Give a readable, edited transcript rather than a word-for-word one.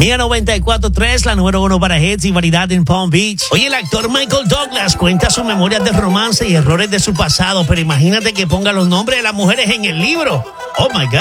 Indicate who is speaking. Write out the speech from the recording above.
Speaker 1: Mía 94.3, la número 1 para hits y variedad en Palm Beach. Oye, el actor Michael Douglas cuenta sus memorias de romance y errores de su pasado, pero imagínate que ponga los nombres de las mujeres en el libro. Oh my God.